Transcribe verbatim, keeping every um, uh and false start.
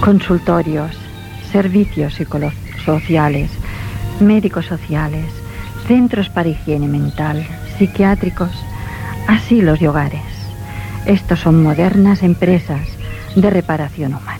consultorios, servicios psicosociales, médicos sociales, centros para higiene mental, psiquiátricos, asilos y hogares. Estos son modernas empresas de reparación humana.